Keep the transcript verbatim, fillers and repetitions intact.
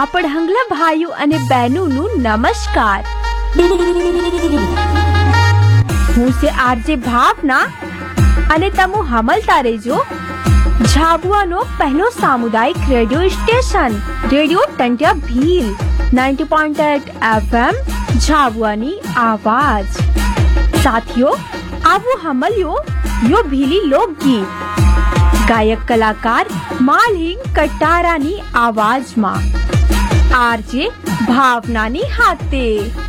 પડહંગલા ભાઈઓ અને બહેનોનું નમસ્કાર. હું છે આરજે ભાવના અને તમે હમલતા રહેજો ઝાબુઆનો પહેલો સામુદાયિક radio station radio ટંટિયા Bhil ninety point eight FM ઝાબુઆની આવાજ. સાથીઓ, આવો હમલ્યો યો ભીલી લોકગીત ગાયક કલાકાર માલહિંગ કટારાની આવાજમાં આરજે ભાવનાની હાથે.